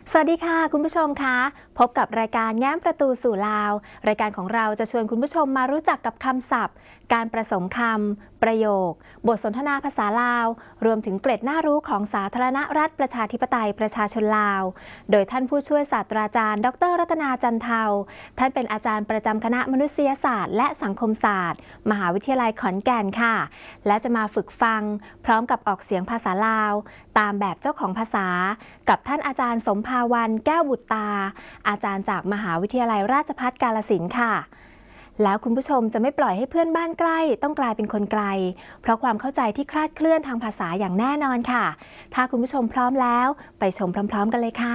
สวัสดีค่ะคุณผู้ชมคะพบกับรายการแง้มประตูสู่ลาวรายการของเราจะชวนคุณผู้ชมมารู้จักกับคำศัพท์การผสมคำประโยคบทสนทนาภาษาลาวรวมถึงเกร็ดน่ารู้ของสาธารณรัฐประชาธิปไตยประชาชนลาวโดยท่านผู้ช่วยศาสตราจารย์ดร.รัตนาจันเทาท่านเป็นอาจารย์ประจำคณะมนุษยศาสตร์และสังคมศาสตร์มหาวิทยาลัยขอนแก่นค่ะและจะมาฝึกฟังพร้อมกับออกเสียงภาษาลาวตามแบบเจ้าของภาษากับท่านอาจารย์สมภาวันแก้วบุตรตาอาจารย์จากมหาวิทยาลัยราชภัฏกาฬสินธุ์ค่ะแล้วคุณผู้ชมจะไม่ปล่อยให้เพื่อนบ้านใกล้ต้องกลายเป็นคนไกลเพราะความเข้าใจที่คลาดเคลื่อนทางภาษาอย่างแน่นอนค่ะถ้าคุณผู้ชมพร้อมแล้วไปชมพร้อมๆกันเลยค่ะ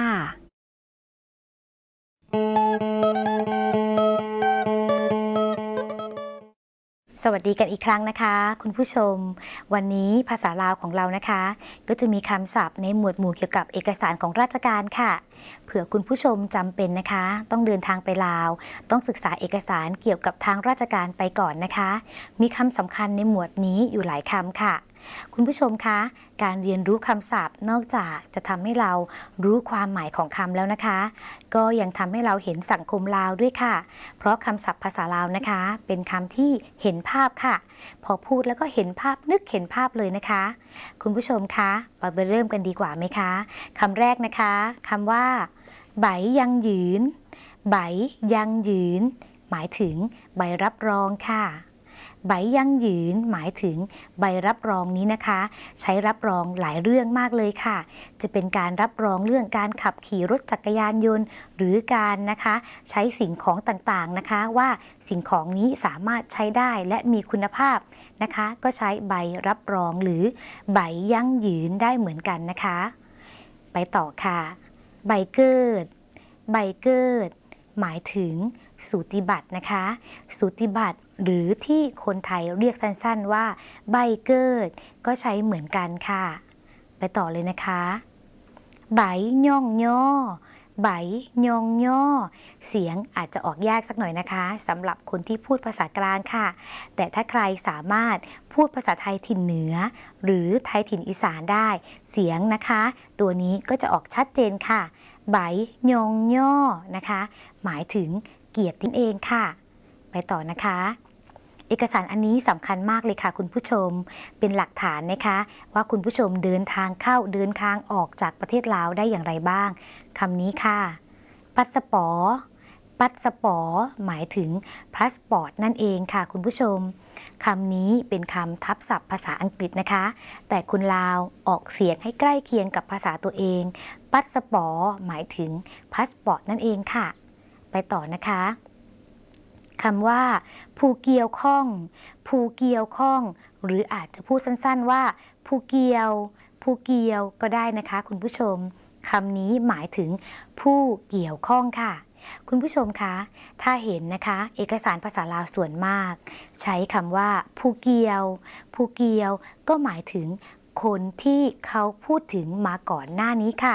สวัสดีกันอีกครั้งนะคะคุณผู้ชมวันนี้ภาษาลาวของเรานะคะก็จะมีคำศัพท์ในหมวดหมู่เกี่ยวกับเอกสารของราชการค่ะเผื่อคุณผู้ชมจำเป็นนะคะต้องเดินทางไปลาวต้องศึกษาเอกสารเกี่ยวกับทางราชการไปก่อนนะคะมีคำสำคัญในหมวดนี้อยู่หลายคำค่ะคุณผู้ชมคะการเรียนรู้คำศัพท์นอกจากจะทำให้เรารู้ความหมายของคำแล้วนะคะก็ยังทำให้เราเห็นสังคมลาวด้วยค่ะเพราะคำศัพท์ภาษาลาวนะคะเป็นคำที่เห็นภาพค่ะพอพูดแล้วก็เห็นภาพนึกเห็นภาพเลยนะคะคุณผู้ชมคะเราไปเริ่มกันดีกว่าไหมคะคำแรกนะคะคำว่าใบยังยืนใบยังยืนหมายถึงใบรับรองค่ะใบยั่งยืนหมายถึงใบรับรองนี้นะคะใช้รับรองหลายเรื่องมากเลยค่ะจะเป็นการรับรองเรื่องการขับขี่รถจักรยานยนต์หรือการนะคะใช้สิ่งของต่างๆนะคะว่าสิ่งของนี้สามารถใช้ได้และมีคุณภาพนะคะก็ใช้ใบรับรองหรือใบยั่งยืนได้เหมือนกันนะคะไปต่อค่ะใบเกิดใบเกิดหมายถึงสูติบัตรนะคะสูติบัตรหรือที่คนไทยเรียกสั้นๆว่าใบเกิดก็ใช้เหมือนกันค่ะไปต่อเลยนะคะใบย่องย่อใบย่องย่อเสียงอาจจะออกยากสักหน่อยนะคะสำหรับคนที่พูดภาษากลางค่ะแต่ถ้าใครสามารถพูดภาษาไทยถิ่นเหนือหรือไทยถิ่นอีสานได้เสียงนะคะตัวนี้ก็จะออกชัดเจนค่ะใบยองย่อนะคะหมายถึงเกียรตินั่นเองค่ะไปต่อนะคะเอกสารอันนี้สำคัญมากเลยค่ะคุณผู้ชมเป็นหลักฐานนะคะว่าคุณผู้ชมเดินทางเข้าเดินทางออกจากประเทศลาวได้อย่างไรบ้างคำนี้ค่ะปัสปอร์ปัสปอร์หมายถึงพาสปอร์ตนั่นเองค่ะคุณผู้ชมคำนี้เป็นคำทับศัพท์ภาษาอังกฤษนะคะแต่คุณลาวออกเสียงให้ใกล้เคียงกับภาษาตัวเองปัสปอร์หมายถึงพาสปอร์ตนั่นเองค่ะไปต่อนะคะคำว่าผู้เกี่ยวข้องผู้เกี่ยวข้องหรืออาจจะพูดสั้นๆว่าผู้เกี่ยวผู้เกี่ยวก็ได้นะคะคุณผู้ชมคำนี้หมายถึงผู้เกี่ยวข้องค่ะคุณผู้ชมคะถ้าเห็นนะคะเอกสารภาษาลาวส่วนมากใช้คำว่าผู้เกี่ยวผู้เกี่ยวก็หมายถึงคนที่เขาพูดถึงมาก่อนหน้านี้ค่ะ